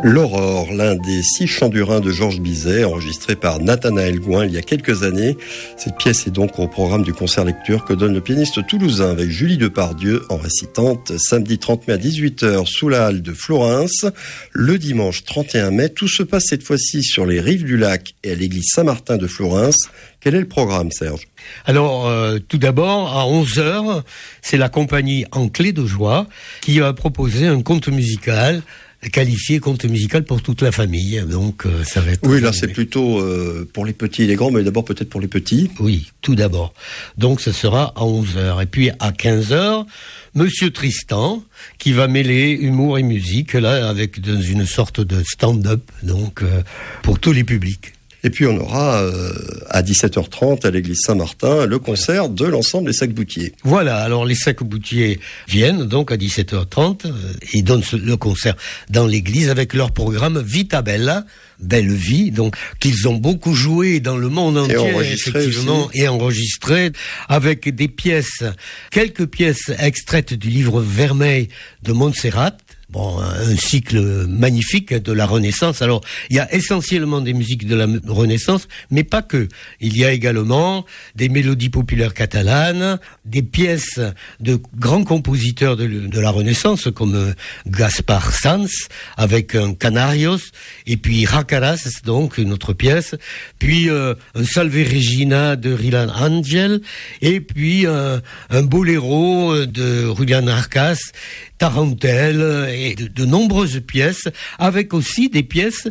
L'Aurore, l'un des 6 chants du Rhin de Georges Bizet, enregistré par Nathanaël Gouin il y a quelques années. Cette pièce est donc au programme du concert lecture que donne le pianiste toulousain avec Julie Depardieu en récitante samedi 30 mai à 18h sous la halle de Florence. Le dimanche 31 mai, tout se passe cette fois-ci sur les rives du lac et à l'église Saint-Martin de Florence. Quel est le programme, Serge ? Alors, tout d'abord, à 11h, c'est la compagnie En Clé de Joie qui va proposer un conte musical qualifié conte musical pour toute la famille, donc ça va être... Oui, là c'est plutôt pour les petits et les grands, mais d'abord peut-être pour les petits. Oui, tout d'abord. Donc ce sera à 11h. Et puis à 15h, Monsieur Tristan, qui va mêler humour et musique, là, avec dans une sorte de stand-up, donc pour tous les publics. Et puis on aura à 17h30 à l'église Saint-Martin le concert de l'ensemble des Sacs-Boutiers. Voilà, alors les Sacs-Boutiers viennent donc à 17h30, ils donnent le concert dans l'église avec leur programme Vita Bella, Belle Vie, donc qu'ils ont beaucoup joué dans le monde entier, effectivement, et enregistré avec des pièces, quelques pièces extraites du livre Vermeil de Montserrat. Bon, un cycle magnifique de la Renaissance. Alors, il y a essentiellement des musiques de la Renaissance, mais pas que. Il y a également des mélodies populaires catalanes, des pièces de grands compositeurs de la Renaissance, comme Gaspar Sanz, avec un Canarios, et puis Racaras, donc une autre pièce, puis un Salve Regina de Rylan Angel, et puis un boléro de Julian Arcas, Tarantelle et de nombreuses pièces, avec aussi des pièces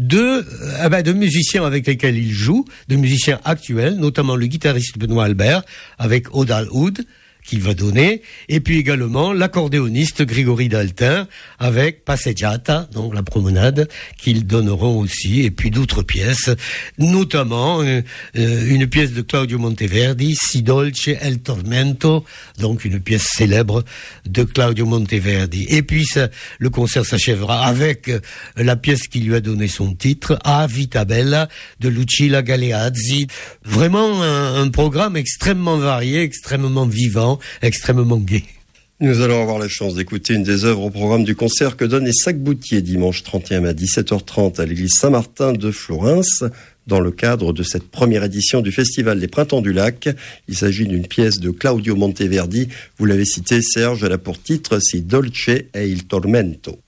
de musiciens avec lesquels il joue, de musiciens actuels, notamment le guitariste Benoît Albert, avec Odal Oud, qu'il va donner, et puis également l'accordéoniste Grégory Daltin avec Passeggiata, donc la promenade, qu'ils donneront aussi, et puis d'autres pièces, notamment une pièce de Claudio Monteverdi, Si dolce el tormento, donc une pièce célèbre de Claudio Monteverdi. Et puis le concert s'achèvera avec la pièce qui lui a donné son titre, A Vita Bella, de Lucilla Galeazzi. Vraiment un programme extrêmement varié, extrêmement vivant, extrêmement gai. Nous allons avoir la chance d'écouter une des œuvres au programme du concert que donnent les Sacs-Boutiers dimanche 31 mai à 17h30 à l'église Saint-Martin de Florence, dans le cadre de cette première édition du Festival des Printemps du Lac. Il s'agit d'une pièce de Claudio Monteverdi. Vous l'avez cité, Serge, elle a pour titre Si dolce e il tormento.